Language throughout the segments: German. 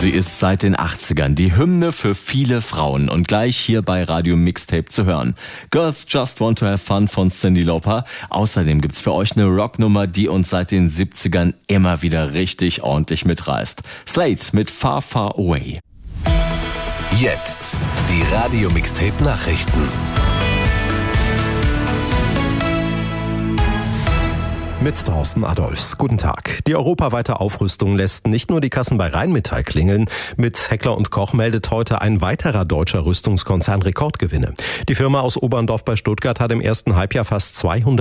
Sie ist seit den 80ern die Hymne für viele Frauen und gleich hier bei Radio Mixtape zu hören. Girls Just Want to Have Fun von Cyndi Lauper. Außerdem gibt's für euch eine Rocknummer, die uns seit den 70ern immer wieder richtig ordentlich mitreißt. Slate mit Far Far Away. Jetzt die Radio Mixtape Nachrichten. Mit Thorsten Adolfs. Guten Tag. Die europaweite Aufrüstung lässt nicht nur die Kassen bei Rheinmetall klingeln. Mit Heckler & Koch meldet heute ein weiterer deutscher Rüstungskonzern Rekordgewinne. Die Firma aus Oberndorf bei Stuttgart hat im ersten Halbjahr fast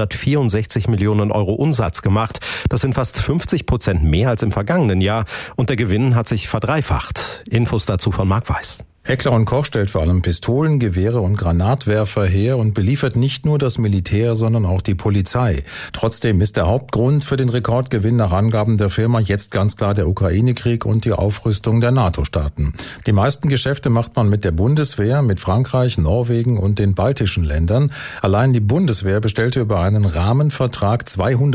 264 Millionen Euro Umsatz gemacht. Das sind fast 50% mehr als im vergangenen Jahr. Und der Gewinn hat sich verdreifacht. Infos dazu von Marc Weiß. Heckler & Koch stellt vor allem Pistolen, Gewehre und Granatwerfer her und beliefert nicht nur das Militär, sondern auch die Polizei. Trotzdem ist der Hauptgrund für den Rekordgewinn nach Angaben der Firma jetzt ganz klar der Ukraine-Krieg und die Aufrüstung der NATO-Staaten. Die meisten Geschäfte macht man mit der Bundeswehr, mit Frankreich, Norwegen und den baltischen Ländern. Allein die Bundeswehr bestellte über einen Rahmenvertrag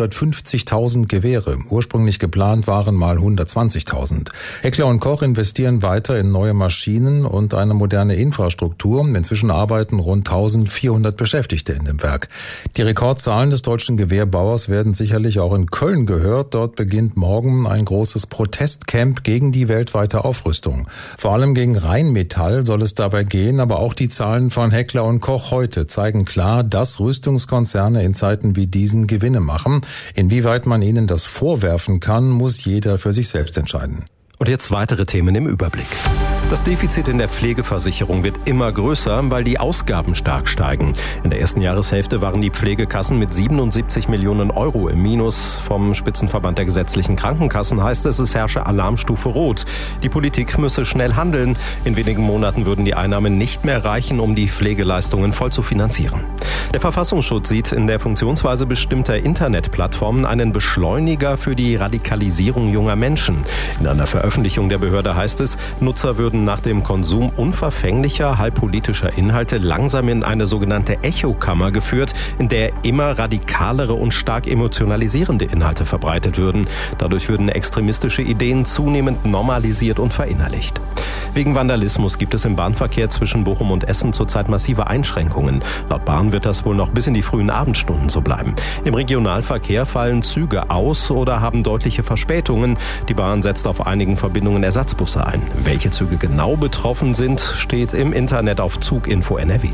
250.000 Gewehre. Ursprünglich geplant waren mal 120.000. Heckler & Koch investieren weiter in neue Maschinen und eine moderne Infrastruktur. Inzwischen arbeiten rund 1400 Beschäftigte in dem Werk. Die Rekordzahlen des deutschen Gewehrbauers werden sicherlich auch in Köln gehört. Dort beginnt morgen ein großes Protestcamp gegen die weltweite Aufrüstung. Vor allem gegen Rheinmetall soll es dabei gehen, aber auch die Zahlen von Heckler & Koch heute zeigen klar, dass Rüstungskonzerne in Zeiten wie diesen Gewinne machen. Inwieweit man ihnen das vorwerfen kann, muss jeder für sich selbst entscheiden. Und jetzt weitere Themen im Überblick. Das Defizit in der Pflegeversicherung wird immer größer, weil die Ausgaben stark steigen. In der ersten Jahreshälfte waren die Pflegekassen mit 77 Millionen Euro im Minus. Vom Spitzenverband der gesetzlichen Krankenkassen heißt es herrsche Alarmstufe Rot. Die Politik müsse schnell handeln. In wenigen Monaten würden die Einnahmen nicht mehr reichen, um die Pflegeleistungen voll zu finanzieren. Der Verfassungsschutz sieht in der Funktionsweise bestimmter Internetplattformen einen Beschleuniger für die Radikalisierung junger Menschen. In einer Veröffentlichung der Behörde heißt es, Nutzer würden nach dem Konsum unverfänglicher, halbpolitischer Inhalte langsam in eine sogenannte Echokammer geführt, in der immer radikalere und stark emotionalisierende Inhalte verbreitet würden. Dadurch würden extremistische Ideen zunehmend normalisiert und verinnerlicht. Wegen Vandalismus gibt es im Bahnverkehr zwischen Bochum und Essen zurzeit massive Einschränkungen. Laut Bahn wird das wohl noch bis in die frühen Abendstunden so bleiben. Im Regionalverkehr fallen Züge aus oder haben deutliche Verspätungen. Die Bahn setzt auf einigen Verbindungen Ersatzbusse ein. Welche Züge genau betroffen sind, steht im Internet auf Zuginfo NRW.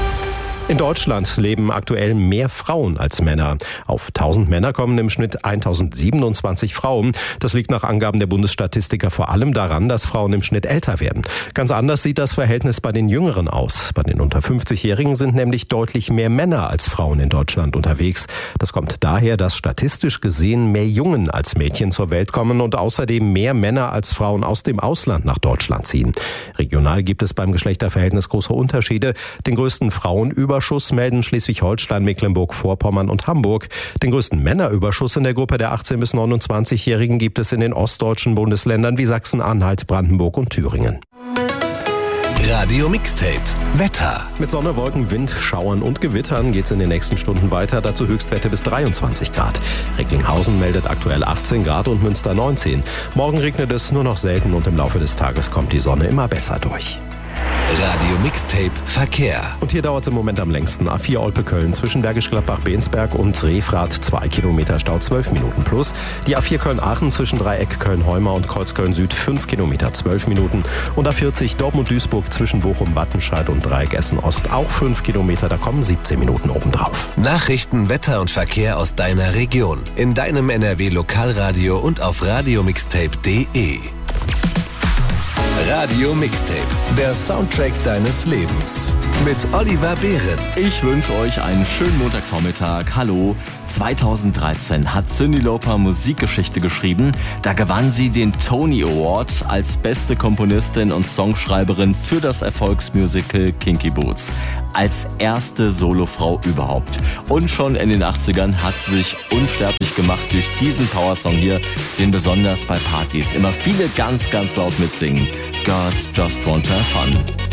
In Deutschland leben aktuell mehr Frauen als Männer. Auf 1000 Männer kommen im Schnitt 1027 Frauen. Das liegt nach Angaben der Bundesstatistiker vor allem daran, dass Frauen im Schnitt älter werden. Ganz anders sieht das Verhältnis bei den Jüngeren aus. Bei den unter 50-Jährigen sind nämlich deutlich mehr Männer als Frauen in Deutschland unterwegs. Das kommt daher, dass statistisch gesehen mehr Jungen als Mädchen zur Welt kommen und außerdem mehr Männer als Frauen aus dem Ausland nach Deutschland ziehen. Regional gibt es beim Geschlechterverhältnis große Unterschiede. Den größten Frauenüberschuss melden Schleswig-Holstein, Mecklenburg-Vorpommern und Hamburg. Den größten Männerüberschuss in der Gruppe der 18- bis 29-Jährigen gibt es in den ostdeutschen Bundesländern wie Sachsen-Anhalt, Brandenburg und Thüringen. Radio Mixtape Wetter. Mit Sonne, Wolken, Wind, Schauern und Gewittern geht's in den nächsten Stunden weiter. Dazu Höchstwerte bis 23 Grad. Recklinghausen meldet aktuell 18 Grad und Münster 19. Morgen regnet es nur noch selten und im Laufe des Tages kommt die Sonne immer besser durch. Radio Mixtape Verkehr. Und hier dauert es im Moment am längsten. A4 Olpe-Köln zwischen Bergisch Gladbach-Bensberg und Refrath 2 Kilometer Stau 12 Minuten plus. Die A4 Köln-Aachen zwischen Dreieck Köln-Heuma und Kreuzköln-Süd 5 Kilometer 12 Minuten. Und A40 Dortmund-Duisburg zwischen Bochum-Wattenscheid und Dreieck Essen-Ost auch 5 Kilometer, da kommen 17 Minuten obendrauf. Nachrichten, Wetter und Verkehr aus deiner Region. In deinem NRW Lokalradio und auf radiomixtape.de. Radio Mixtape, der Soundtrack deines Lebens. Mit Oliver Behrens. Ich wünsche euch einen schönen Montagvormittag. Hallo. 2013 hat Cyndi Lauper Musikgeschichte geschrieben. Da gewann sie den Tony Award als beste Komponistin und Songschreiberin für das Erfolgsmusical Kinky Boots. Als erste Solofrau überhaupt. Und schon in den 80ern hat sie sich unsterblich gemacht durch diesen Powersong hier, den besonders bei Partys immer viele ganz, ganz laut mitsingen. Girls Just Want to Have Fun.